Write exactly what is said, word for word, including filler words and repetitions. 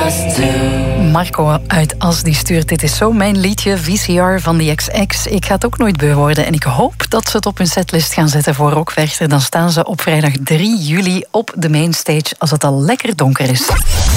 Marco uit As die stuurt: dit is zo mijn liedje, V C R van de X X. Ik ga het ook nooit beu worden en ik hoop dat ze het op hun setlist gaan zetten voor Rock Werchter. Dan staan ze op vrijdag drie juli op de mainstage als het al lekker donker is.